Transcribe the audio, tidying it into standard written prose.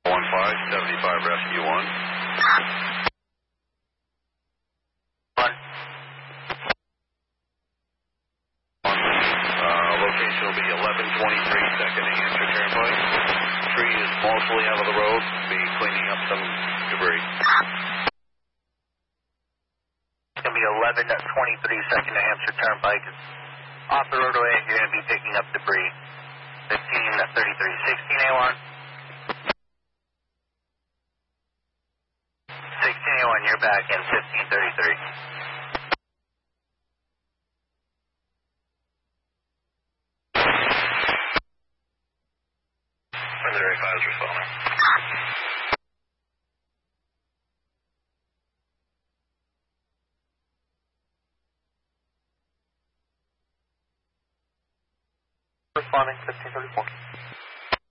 1575 Rescue 1. Location will be 1123 second to Hampshire Turnpike. Tree is mostly out of the road. Be cleaning up some debris. It's going to be 1123 second to Hampshire Turnpike. Off the roadway, you're going to be picking up debris. 1533, 16A1. 16A1, you're back in 1533. Further A5 is responding. Responding 1534.